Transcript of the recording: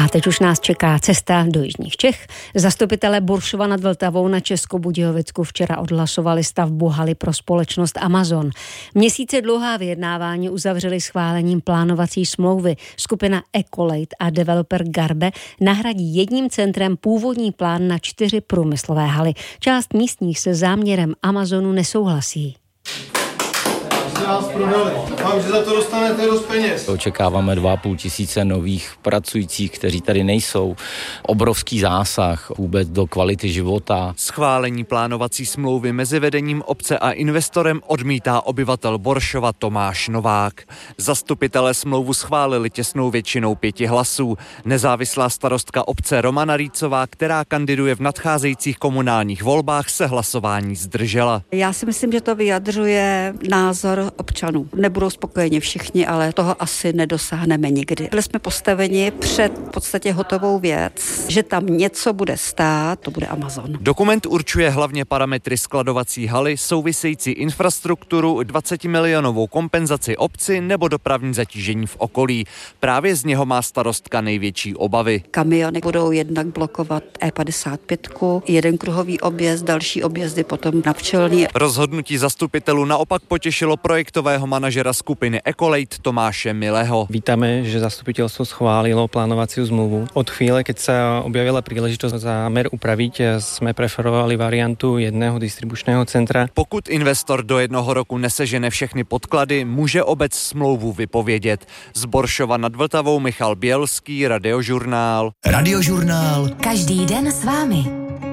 A teď už nás čeká cesta do jižních Čech. Zastupitelé Boršova nad Vltavou na Českobudějovicku včera odhlasovali stavbu haly pro společnost Amazon. Měsíce dlouhá vyjednávání uzavřeli schválením plánovací smlouvy. Skupina Ecolate a developer Garbe nahradí jedním centrem původní plán na 4 průmyslové haly. Část místních se záměrem Amazonu nesouhlasí. Vám, že za to dostanete dost peněz. Očekáváme 2,5 tisíce nových pracujících, kteří tady nejsou. Obrovský zásah vůbec do kvality života. Schválení plánovací smlouvy mezi vedením obce a investorem odmítá obyvatel Boršova Tomáš Novák. Zastupitelé smlouvu schválili těsnou většinou 5 hlasů. Nezávislá starostka obce Romana Rýcová, která kandiduje v nadcházejících komunálních volbách, se hlasování zdržela. Já si myslím, že to vyjadřuje názor občanů. Nebudou spokojeni všichni, ale toho asi nedosáhneme nikdy. Byli jsme postaveni před v podstatě hotovou věc, že tam něco bude stát, to bude Amazon. Dokument určuje hlavně parametry skladovací haly, související infrastrukturu, 20milionovou kompenzaci obci nebo dopravní zatížení v okolí. Právě z něho má starostka největší obavy. Kamiony budou jednak blokovat E55, jeden kruhový objezd, další objezdy potom na Pčelný. Rozhodnutí zastupitelů naopak potěšilo projektového manažera skupiny Ecolate Tomáše Milého. Vítame, že zastupiteľstvo schválilo plánovaciu zmluvu. Od chvíle, keď sa objavila príležitosť zámer upraviť, sme preferovali variantu jedného distribučného centra. Pokud investor do 1 roku nesežene všechny podklady, může obec smlouvu vypovědět. Z Boršova nad Vltavou Michal Bělský, Radiožurnál. Radiožurnál. Každý den s vámi.